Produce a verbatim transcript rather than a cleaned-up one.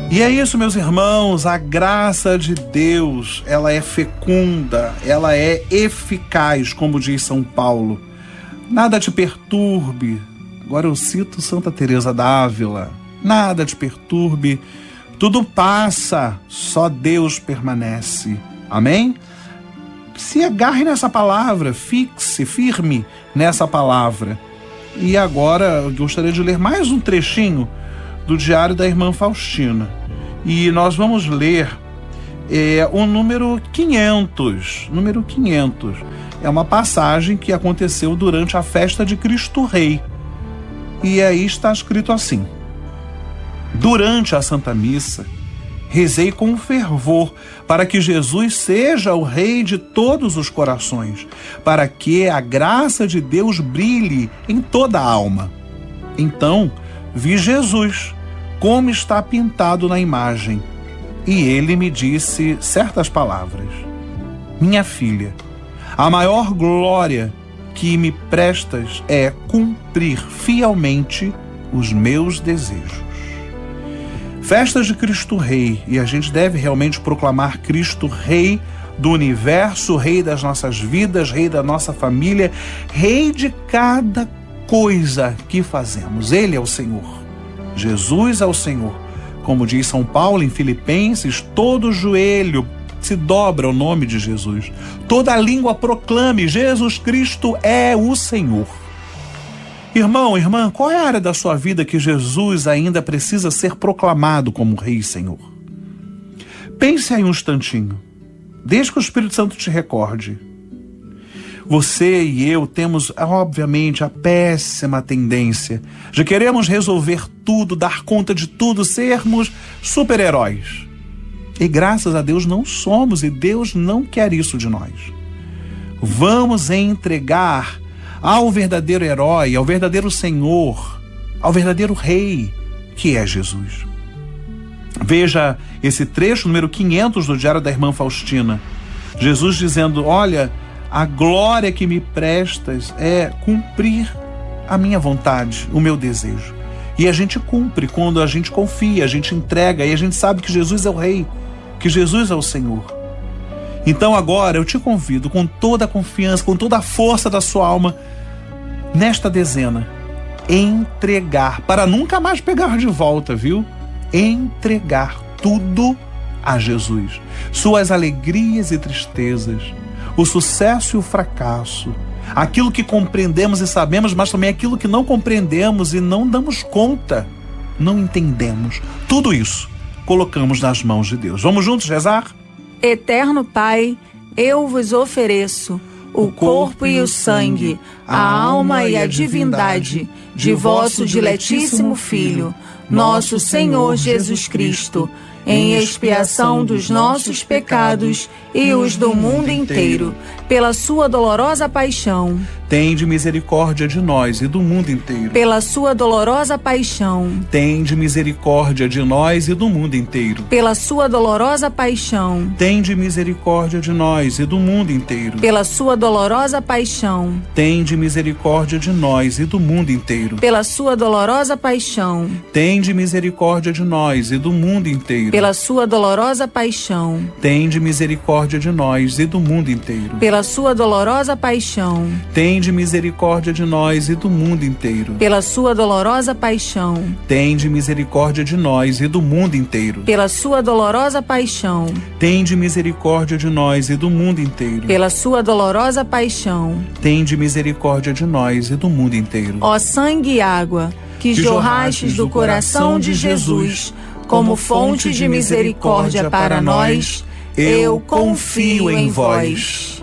E é isso, meus irmãos, a graça de Deus, ela é fecunda, ela é eficaz, como diz São Paulo. Nada te perturbe. Agora eu cito Santa Teresa d'Ávila. Nada te perturbe, tudo passa, só Deus permanece. Amém? Se agarre nessa palavra, fixe, firme nessa palavra. E agora eu gostaria de ler mais um trechinho do Diário da Irmã Faustina. E nós vamos ler é, o número quinhentos. Número quinhentos. É uma passagem que aconteceu durante a festa de Cristo Rei. E aí está escrito assim: durante a Santa Missa, rezei com fervor para que Jesus seja o Rei de todos os corações, para que a graça de Deus brilhe em toda a alma. Então, vi Jesus, como está pintado na imagem, e ele me disse certas palavras: minha filha, a maior glória que me prestas é cumprir fielmente os meus desejos. Festas de Cristo Rei, e a gente deve realmente proclamar Cristo Rei do universo, Rei das nossas vidas, Rei da nossa família, Rei de cada coisa que fazemos. Ele é o Senhor. Jesus é o Senhor. Como diz São Paulo em Filipenses, todo joelho se dobra ao nome de Jesus. Toda língua proclame: Jesus Cristo é o Senhor. Irmão, irmã, qual é a área da sua vida que Jesus ainda precisa ser proclamado como Rei e Senhor? Pense aí um instantinho. Desde que o Espírito Santo te recorde. Você e eu temos, obviamente, a péssima tendência de queremos resolver tudo, dar conta de tudo, sermos super-heróis. E graças a Deus não somos, e Deus não quer isso de nós. Vamos entregar ao verdadeiro herói, ao verdadeiro Senhor, ao verdadeiro Rei, que é Jesus. Veja esse trecho, número quinhentos do Diário da Irmã Faustina. Jesus dizendo: olha, a glória que me prestas é cumprir a minha vontade, o meu desejo. E a gente cumpre quando a gente confia, a gente entrega, e a gente sabe que Jesus é o Rei, que Jesus é o Senhor. Então agora eu te convido com toda a confiança, com toda a força da sua alma, nesta dezena, entregar, para nunca mais pegar de volta, viu? Entregar tudo a Jesus. Suas alegrias e tristezas, o sucesso e o fracasso, aquilo que compreendemos e sabemos, mas também aquilo que não compreendemos e não damos conta, não entendemos. Tudo isso colocamos nas mãos de Deus. Vamos juntos rezar? Eterno Pai, eu vos ofereço o corpo e o sangue, a alma e a divindade de vosso diletíssimo Filho, nosso Senhor Jesus Cristo, em expiação dos nossos pecados e os do mundo inteiro, pela sua dolorosa paixão. Tende misericórdia de nós e do mundo inteiro. Pela sua dolorosa paixão. Tende misericórdia de nós e do mundo inteiro. Pela sua dolorosa paixão. Tende misericórdia de nós e do mundo inteiro. Pela sua dolorosa paixão. Tende misericórdia de nós e do mundo inteiro. Pela sua dolorosa paixão. Tende misericórdia de nós e do mundo inteiro. Pela sua dolorosa paixão. Tende misericórdia de nós e do mundo inteiro. Pela sua dolorosa paixão. Tende misericórdia de nós e do mundo inteiro. Pela sua dolorosa paixão. Tende misericórdia de nós e do mundo inteiro. Pela sua dolorosa paixão. Tende misericórdia de nós e do mundo inteiro. Pela sua dolorosa paixão. Tende misericórdia de nós e do mundo inteiro. Ó sangue e água, que, que jorrastes do coração de Jesus, como fonte de misericórdia para nós, eu confio em vós.